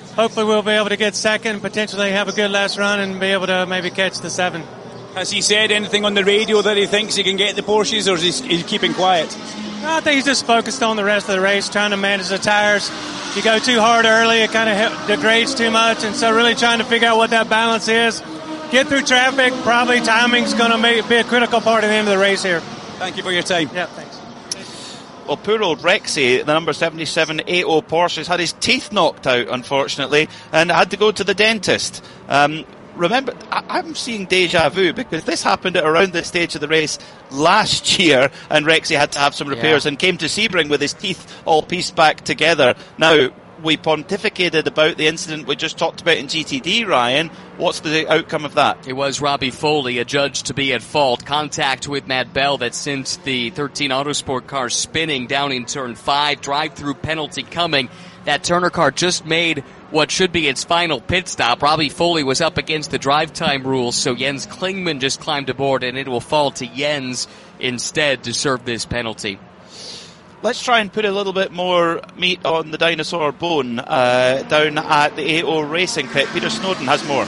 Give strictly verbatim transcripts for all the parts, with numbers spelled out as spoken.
hopefully we'll be able to get second, potentially have a good last run and be able to maybe catch the seven. Has he said anything on the radio that he thinks he can get the Porsches, or is he, is he keeping quiet? No, I think he's just focused on the rest of the race, trying to manage the tires. You go too hard early, it kind of degrades too much, and so really trying to figure out what that balance is. Get through traffic, probably timing's going to be a critical part of the end of the race here. Thank you for your time. Yeah, thanks. Well, poor old Rexy, the number seventy-seven eighty Porsche, has had his teeth knocked out, unfortunately, and had to go to the dentist. Um, remember, I- I'm seeing deja vu, because this happened at around this stage of the race last year, and Rexy had to have some repairs yeah. and came to Sebring with his teeth all pieced back together. Now, we pontificated about the incident we just talked about in G T D, Ryan. What's the outcome of that? It was Robbie Foley adjudged to be at fault. Contact with Matt Bell that sent the thirteen Autosport car spinning down in turn five. Drive-through penalty coming. That Turner car just made what should be its final pit stop. Robbie Foley was up against the drive time rules, so Jens Klingman just climbed aboard, and it will fall to Jens instead to serve this penalty. Let's try and put a little bit more meat on the dinosaur bone uh, down at the A O Racing Pit. Peter Snowden has more.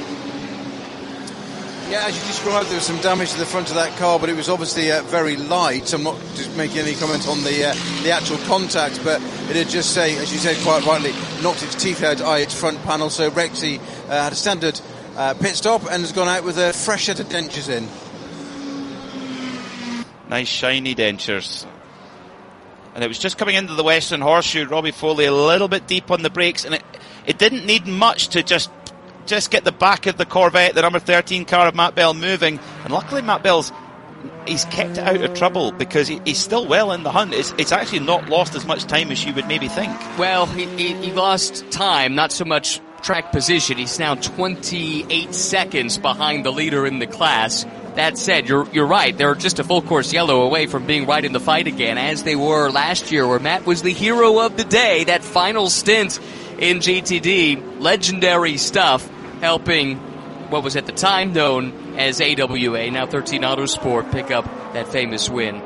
Yeah, as you described, there was some damage to the front of that car, but it was obviously uh, very light. I'm not just making any comment on the uh, the actual contact, but it had just, say, as you said quite rightly, knocked its teeth out eye, its front panel. So Rexy uh, had a standard uh, pit stop and has gone out with a fresh set of dentures in. Nice shiny dentures. And it was just coming into the Western Horseshoe. Robbie Foley a little bit deep on the brakes, and it, it didn't need much to just just get the back of the Corvette, the number thirteen car of Matt Bell, moving. And luckily Matt Bell's he's kept it out of trouble, because he, he's still well in the hunt. It's, it's actually not lost as much time as you would maybe think. Well, he, he, he lost time, not so much track position. He's now twenty-eight seconds behind the leader in the class. That said, you're you're right. They're just a full course yellow away from being right in the fight again, as they were last year, where Matt was the hero of the day. That final stint in G T D, legendary stuff, helping what was at the time known as A W A, now thirteen Autosport, pick up that famous win.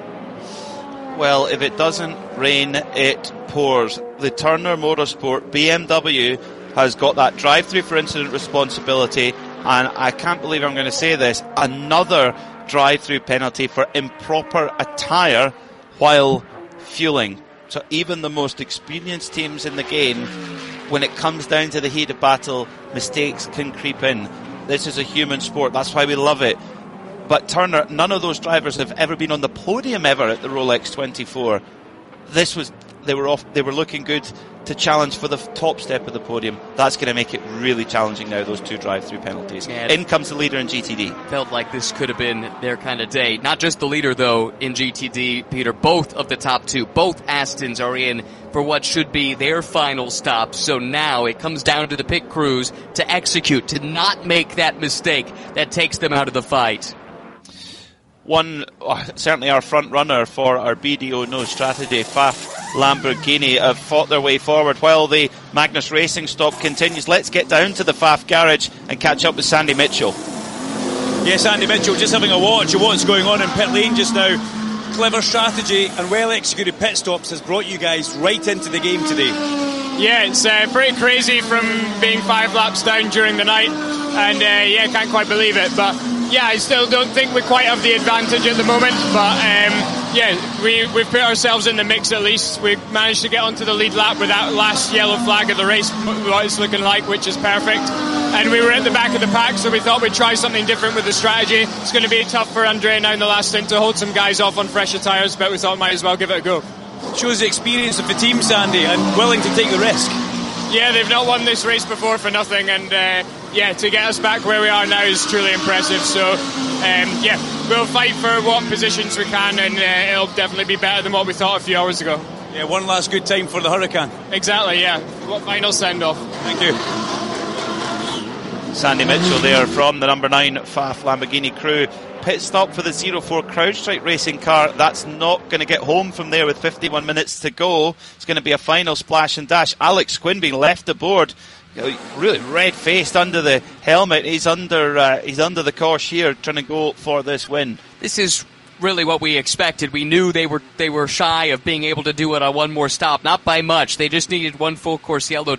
Well, if it doesn't rain, it pours. The Turner Motorsport B M W has got that drive-through for incident responsibility. And I can't believe I'm going to say this, another drive-through penalty for improper attire while fueling. So even the most experienced teams in the game, when it comes down to the heat of battle, mistakes can creep in. This is a human sport. That's why we love it. But Turner, none of those drivers have ever been on the podium ever at the Rolex twenty-four. This was, they were off, they were looking good to challenge for the top step of the podium. That's going to make it really challenging now, those two drive-through penalties. Yeah, in comes the leader in G T D. Felt like this could have been their kind of day. Not just the leader, though, in G T D, Peter. Both of the top two, both Astons are in for what should be their final stop. So now it comes down to the pit crews to execute, to not make that mistake that takes them out of the fight. One, oh, certainly our front runner for our B D O No Strategy, F A F Lamborghini, have fought their way forward while the Magnus Racing stop continues. Let's get down to the F A F garage and catch up with Sandy Mitchell. Yes, Andy Mitchell, just having a watch of what's going on in pit lane just now. Clever strategy and well executed pit stops has brought you guys right into the game today. Yeah, it's uh, pretty crazy from being five laps down during the night, and uh, yeah, can't quite believe it, but yeah, I still don't think we quite have the advantage at the moment, but um, yeah, we, we've put ourselves in the mix at least. We managed to get onto the lead lap with that last yellow flag of the race, what it's looking like, which is perfect. And we were at the back of the pack, so we thought we'd try something different with the strategy. It's going to be tough for Andre now in the last stint to hold some guys off on fresher tyres, but we thought we might as well give it a go. Shows the experience of the team, Sandy, and willing to take the risk. Yeah, they've not won this race before for nothing, and uh, yeah, to get us back where we are now is truly impressive. So um, yeah, we'll fight for what positions we can, and uh, it'll definitely be better than what we thought a few hours ago. Yeah, one last good time for the Huracan. Exactly, yeah. What final send-off. Thank you. Sandy Mitchell there from the number nine F A F Lamborghini crew. Pit stop for the zero four CrowdStrike racing car. That's not going to get home from there with fifty-one minutes to go. It's going to be a final splash and dash. Alex Quinn being left aboard, really red-faced under the helmet. He's under uh, he's under the cosh here, trying to go for this win. This is really what we expected. We knew they were they were shy of being able to do it on one more stop. Not by much. They just needed one full course yellow